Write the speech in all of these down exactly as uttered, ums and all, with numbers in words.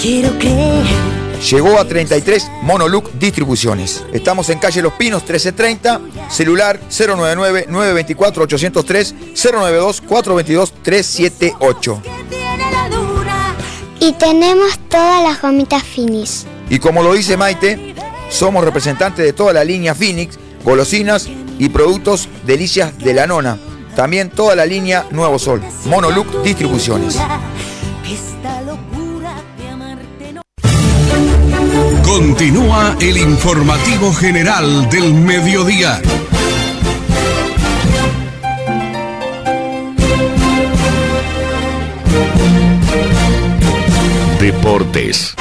quiero creer. Llegó a treinta y tres Monoluc Distribuciones. Estamos en calle Los Pinos trece treinta, celular cero nueve nueve, nueve dos cuatro, ocho cero tres, cero nueve dos, cuatro dos dos, tres siete ocho. Y tenemos todas las gomitas Finis. Y como lo dice Maite, somos representantes de toda la línea Phoenix, golosinas y productos Delicias de la Nona. También toda la línea Nuevo Sol. Monoluc Distribuciones. Continúa el informativo general del mediodía. Deportes.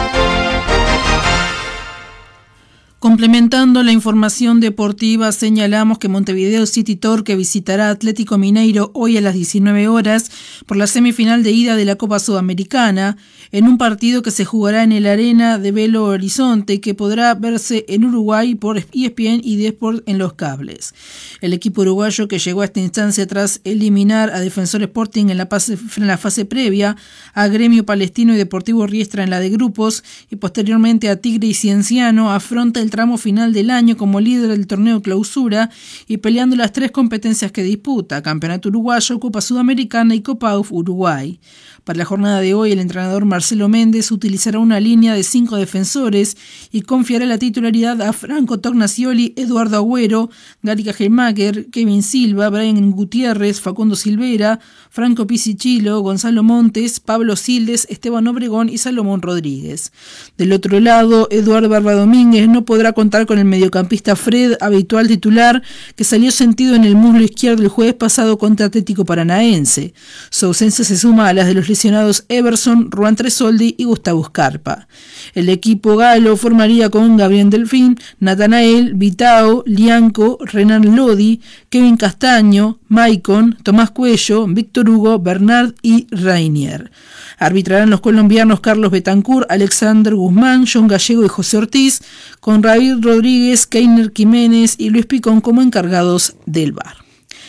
Complementando la información deportiva, señalamos que Montevideo City Torque visitará Atlético Mineiro hoy a las diecinueve horas por la semifinal de ida de la Copa Sudamericana, en un partido que se jugará en el Arena de Belo Horizonte y que podrá verse en Uruguay por E S P N y Desport en los cables. El equipo uruguayo, que llegó a esta instancia tras eliminar a Defensor Sporting en la fase, en la fase previa, a Gremio Palestino y Deportivo Riestra en la de grupos y posteriormente a Tigre y Cienciano, afronta el tramo final del año como líder del torneo Clausura y peleando las tres competencias que disputa: Campeonato Uruguayo, Copa Sudamericana y Copa U F Uruguay. Para la jornada de hoy, el entrenador Marcelo Méndez utilizará una línea de cinco defensores y confiará la titularidad a Franco Tognazzioli, Eduardo Agüero, Gary Cajelmacher, Kevin Silva, Brian Gutiérrez, Facundo Silvera, Franco Pisichilo, Gonzalo Montes, Pablo Sildes, Esteban Obregón y Salomón Rodríguez. Del otro lado, Eduardo Barba Domínguez no podrá contar con el mediocampista Fred, habitual titular, que salió sentido en el muslo izquierdo el jueves pasado contra Atlético Paranaense. Su ausencia se suma a las de los lesionados Everson, Ruan Tresoldi y Gustavo Scarpa. El equipo galo formaría con Gabriel Delfín, Natanael, Vitao, Lianco, Renan Lodi, Kevin Castaño, Maicon, Tomás Cuello, Víctor Hugo, Bernard y Rainier. Arbitrarán los colombianos Carlos Betancourt, Alexander Guzmán, John Gallego y José Ortiz, con David Rodríguez, Keiner Jiménez y Luis Picón como encargados del V A R.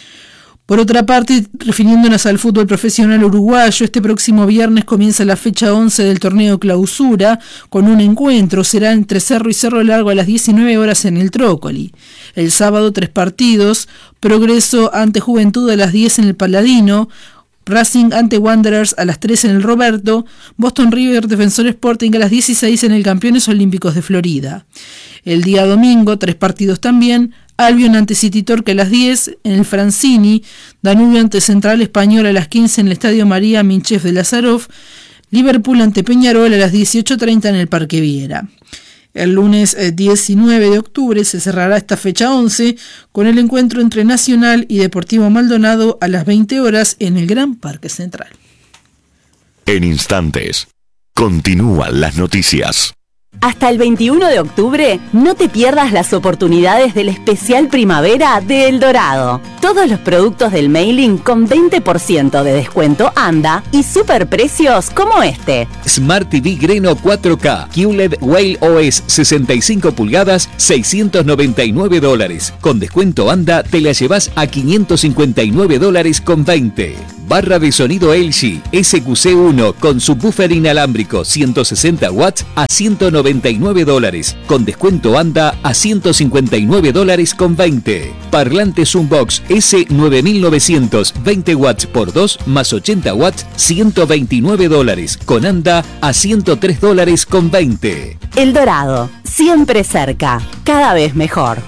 Por otra parte, refiriéndonos al fútbol profesional uruguayo, este próximo viernes comienza la fecha once del torneo Clausura con un encuentro. Será entre Cerro y Cerro Largo a las diecinueve horas en el Trócoli. El sábado, tres partidos: Progreso ante Juventud a las diez en el Paladino, Racing ante Wanderers a las tres en el Roberto, Boston River Defensor Sporting a las dieciséis en el Campeones Olímpicos de Florida. El día domingo, tres partidos también: Albion ante City Torque a las diez en el Francini, Danubio ante Central Español a las quince en el Estadio María Minchev de Lazaroff, Liverpool ante Peñarol a las dieciocho treinta en el Parque Viera. El lunes diecinueve de octubre se cerrará esta fecha once con el encuentro entre Nacional y Deportivo Maldonado a las veinte horas en el Gran Parque Central. En instantes, continúan las noticias. Hasta el veintiuno de octubre, no te pierdas las oportunidades del especial primavera de El Dorado. Todos los productos del mailing con veinte por ciento de descuento anda y superprecios como este. Smart T V Greno cuatro K, Q L E D Whale O S sesenta y cinco pulgadas, seiscientos noventa y nueve dólares. Con descuento anda, te la llevas a quinientos cincuenta y nueve dólares con veinte. Barra de sonido L G S Q C uno con subwoofer inalámbrico ciento sesenta watts a ciento noventa y nueve dólares. Con descuento anda a ciento cincuenta y nueve dólares con veinte. Parlante Zoombox S nueve mil novecientos, veinte watts por dos más ochenta watts, ciento veintinueve dólares. Con anda a ciento tres dólares con veinte. El Dorado, siempre cerca, cada vez mejor.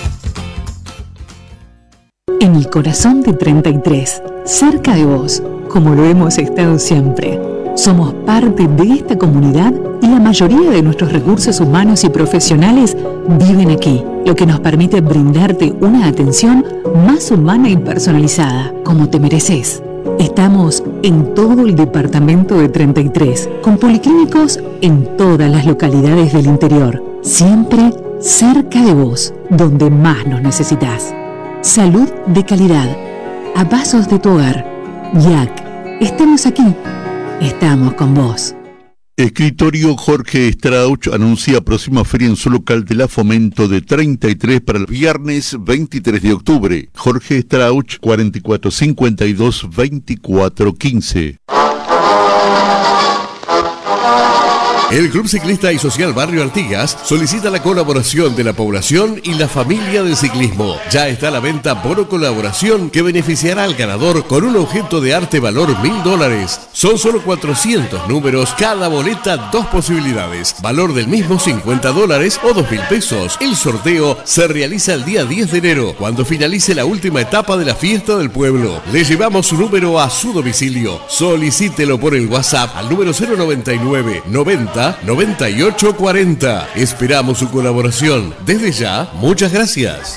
En el corazón de treinta y tres, cerca de vos, como lo hemos estado siempre. Somos parte de esta comunidad y la mayoría de nuestros recursos humanos y profesionales viven aquí, lo que nos permite brindarte una atención más humana y personalizada, como te mereces. Estamos en todo el departamento de treinta y tres, con policlínicos en todas las localidades del interior, siempre cerca de vos, donde más nos necesitas. Salud de calidad, a pasos de tu hogar. Y A C, estamos aquí, estamos con vos. Escritorio Jorge Strauch anuncia próxima feria en su local de la Fomento de treinta y tres para el viernes veintitrés de octubre. Jorge Strauch, cuarenta y cuatro cincuenta y dos, veinticuatro quince. El Club Ciclista y Social Barrio Artigas solicita la colaboración de la población y la familia del ciclismo. Ya está a la venta bono colaboración que beneficiará al ganador con un objeto de arte valor mil dólares. Son solo cuatrocientos números, cada boleta dos posibilidades. Valor del mismo cincuenta dólares o dos mil pesos. El sorteo se realiza el día diez de enero, cuando finalice la última etapa de la fiesta del pueblo. Le llevamos su número a su domicilio. Solicítelo por el WhatsApp al número cero noventa y nueve noventa noventa y ocho cuarenta. Esperamos su colaboración. Desde ya, muchas gracias.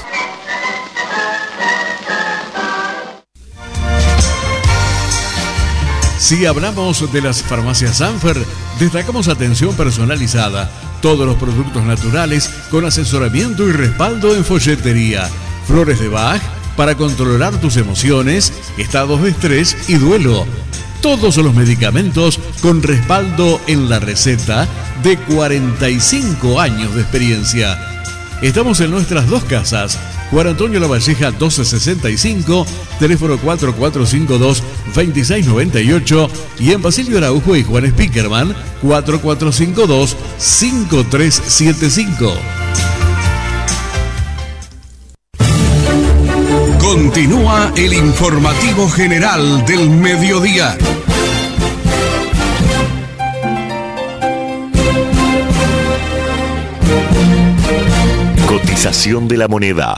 Si hablamos de las farmacias Sanfer, destacamos atención personalizada, todos los productos naturales con asesoramiento y respaldo en folletería, flores de Bach para controlar tus emociones, estados de estrés y duelo. Todos los medicamentos con respaldo en la receta de cuarenta y cinco años de experiencia. Estamos en nuestras dos casas, Juan Antonio Lavalleja doce sesenta y cinco, teléfono cuatro cuatro cinco dos, dos seis nueve ocho y en Basilio Araujo y Juan Spickerman cuatro cuatro cinco dos, cinco tres siete cinco. Continúa el informativo general del mediodía. Cotización de la moneda.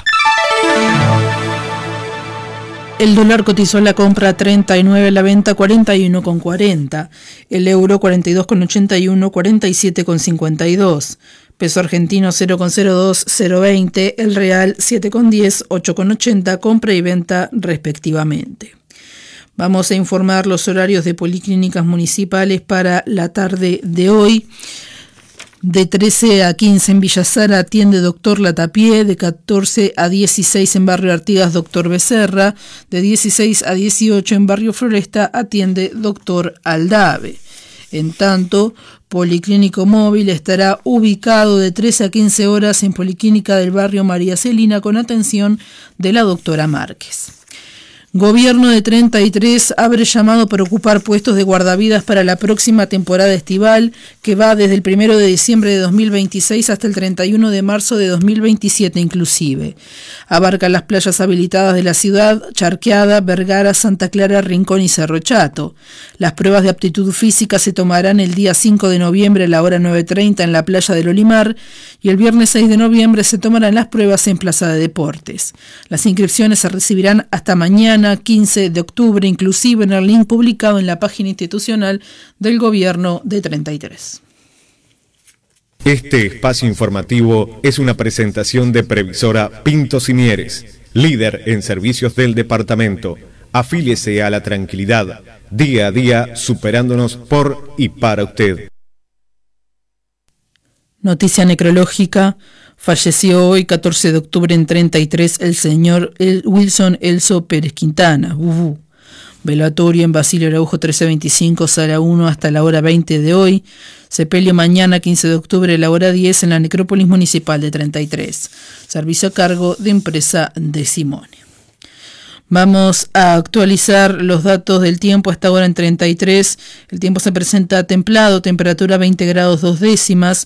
El dólar cotizó en la compra treinta y nueve, la venta cuarenta y uno con cuarenta. El euro cuarenta y dos con ochenta y uno, cuarenta y siete con cincuenta y dos. Peso argentino cero con cero dos, cero con veinte. El real siete con diez, ocho con ochenta, compra y venta respectivamente. Vamos a informar los horarios de policlínicas municipales para la tarde de hoy. De trece a quince en Villa Sara atiende Doctor Latapié, de catorce a dieciséis en Barrio Artigas Doctor Becerra, de dieciséis a dieciocho en Barrio Floresta atiende Doctor Aldave. En tanto, Policlínico Móvil estará ubicado de trece a quince horas en Policlínica del Barrio María Celina con atención de la doctora Márquez. Gobierno de treinta y tres abre llamado para ocupar puestos de guardavidas para la próxima temporada estival, que va desde el primero de diciembre de dos mil veintiséis hasta el treinta y uno de marzo de dos mil veintisiete inclusive. Abarca las playas habilitadas de la ciudad, Charqueada, Vergara, Santa Clara, Rincón y Cerro Chato. Las pruebas de aptitud física se tomarán el día cinco de noviembre a la hora nueve treinta en la playa del Olimar y el viernes seis de noviembre se tomarán las pruebas en Plaza de Deportes. Las inscripciones se recibirán hasta mañana quince de octubre, inclusive en el link publicado en la página institucional del Gobierno de treinta y tres. Este espacio informativo es una presentación de Previsora Pintos y Mieres, líder en servicios del departamento. Afíliese a la tranquilidad, día a día superándonos por y para usted. Noticia necrológica. Falleció hoy, catorce de octubre en treinta y tres, el señor el Wilson Elso Pérez Quintana. Uh, velatorio en Basilio Araujo trece veinticinco, sala uno hasta la hora veinte de hoy. Sepelio mañana, quince de octubre, a la hora diez en la necrópolis municipal de treinta y tres. Servicio a cargo de empresa de Simone. Vamos a actualizar los datos del tiempo hasta ahora en treinta y tres. El tiempo se presenta templado, temperatura veinte grados dos décimas.